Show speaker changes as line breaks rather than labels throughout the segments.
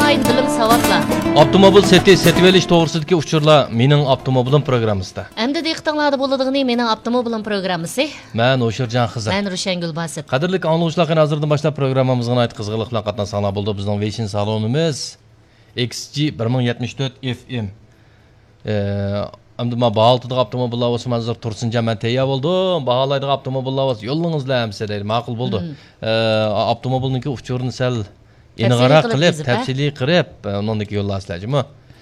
intayin bilim savatla.
Avtomobil setib olish to'g'risidagi uchurlar mening avtomobilim programmasida.
Endi diqqatinglarda bo'ladigan mening avtomobilim programmasi.
Men O'shirjon Xizr.
Men Rushan Gulbasir.
Qadrli anglashlar, hozirdan boshlab programmamizga oid qiziqlik bilan qatnashsanglar bo'ldi. Bizning Vision salonimiz XG 1074 FM. Endi men baholtidagi avtomobillar bo'lsa, hozir Tursunjon men tayyor bo'ldim. Baholaydigan avtomobillar bo'lsa, yo'lingizlar hamsa deydi. Ma'qul bo'ldi. Avtomobilniki uchurini sal aniqroq qilib, tafsiliy qilib, undan yo'llasizlarmi?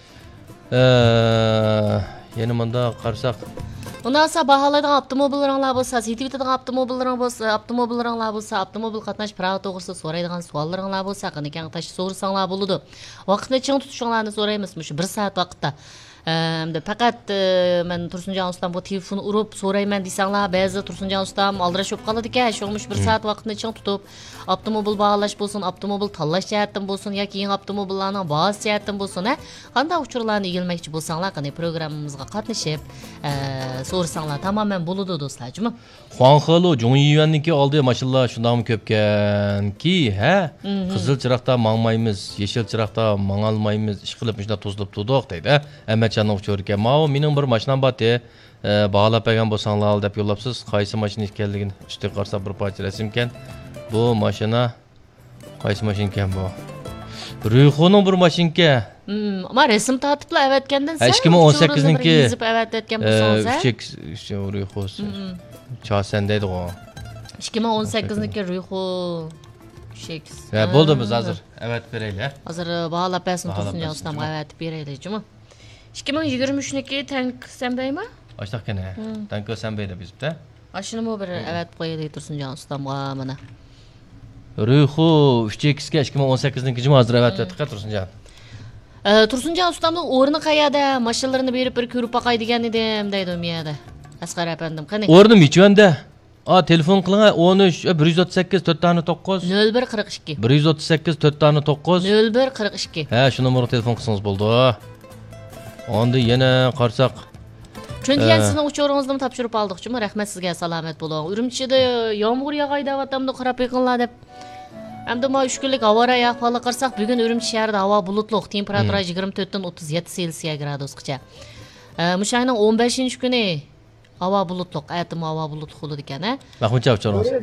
Yana bunda qarasak,
undan sonra baholaydigan avtomobillarlar bo'lsa, setib etadigan avtomobillarlar bo'lsa, avtomobil qatnash prava to'g'risida so'raydigan savollaringlar bo'lsa, qani keng tash so'rasanglar bo'ladi. Vaqtni ching tutishinglarni so'raymiz, shu 1 soat vaqtda. Faqat men Tursunjon ustam bu telefonni urib so'rayman desanglar, ba'zi Tursunjon ustam aldirashib qoladi ekan. Sho'mish 1 soat vaqtni ching tutib, avtomobil baholash bo'lsin, avtomobil tanlash jihatdan bo'lsin yoki yangi avtomobillarning bahos jihatdan bo'lsin, qanday uchurlarni egilmoqchi bo'lsanglar, qani programmamizga qatnashib, so'rasanglar tamamen bo'ladi do'stlarjimi?
Xuanxelu Jongyuanniki oldi mashinalar shundaqmi ko'pkanki, ha? Qizil chiroqda mangmaymiz, yeshil chiroqda mangalmaymiz, ish qilib shunda to'zlib turdik deydi. Amatchanning uchur ekan. Ma'o mening bir mashinam bor de. Baholab bergan bo'lsanglar deb yo'llabsiz. Qaysi mashina ekanligini ustiga qarasa bir parcha rasm ekan. Bu mashina qaysi mashina ekan bu? Ruyxo'ning bir mashinka.
Ama resim tartibla evetkendan sen
2018'ninki
yezib evetken bo'lsangiz,
Üçek Ruyxo'si. Chasen deydi o.
2018'ninki Ruyxo Sheks.
Ya bo'ldi biz hozir evet beraylik.
Hozir baholab bersin Tursunjon ustam evet beraylikmi? 2023'niki tank senbeymi?
Açtıq gene. Tank senbeydi bizde.
Aşını bir evet qo'yaylik Tursunjon ustamga mana.
Ruyxo 3X'ga 2018'ninki juma hozir evet etdik Tursunjon.
Tursunjon ustamning o'rni qayerda? Mashinalarni berib bir ko'rib boqay degan edim deydi u miyada. Asqar apandim, qani?
O'rnim Michvanda. Telefon qiling 13 138 4 tane 9
0142
138 4 tane 9
0142.
Ha, shu nomerga telefon qilsangiz bo'ldi. Onda yana qarsak.
Chunki sizning uchuringizni topshirib oldik-chimi? Rahmat sizga, salomat bo'ling. Urumchida yomg'ir yog'aydi, vatamda qarab yiqinlar deb. Endi ma 3 kunlik havo ahvoli qarsak, bugun Urumchi shahrida havo bulutliq, temperatura 24 dan 37 Selsiya gradusgacha. Mushayning 15-kuni havo bulutliq, aytim havo bulutliq bo'ladi ekan, ha?
Rahmat,